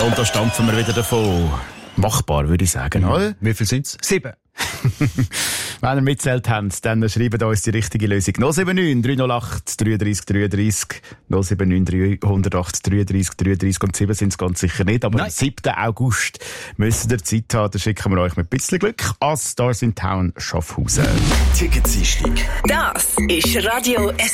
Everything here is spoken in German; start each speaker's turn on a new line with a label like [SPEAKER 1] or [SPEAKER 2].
[SPEAKER 1] Und da stampfen wir wieder davon. Machbar, würde ich sagen, oder?
[SPEAKER 2] Wie viel sind's? 7.
[SPEAKER 1] Wenn ihr mitzählt habt, dann schreibt uns die richtige Lösung. 079 308 33 33, 079 308 33 33 und 7 sind es ganz sicher nicht. Aber am 7. August müsst ihr Zeit haben, dann schicken wir euch mit ein bisschen Glück an Stars in Town Schaffhausen.
[SPEAKER 3] Ticketsdienstag.
[SPEAKER 4] Das ist Radio